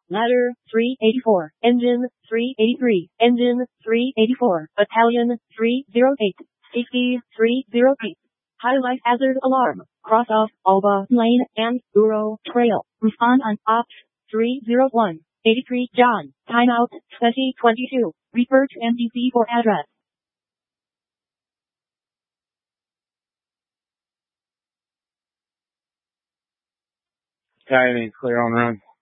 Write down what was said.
Ladder 384, Engine 383, Engine 384, Battalion 308, Safety 308. High life hazard alarm. Cross off Alba Lane and Uro Trail. Respond on Ops 301. 83 John. Timeout 2022. Refer to MDC for address. Coyote clear on run.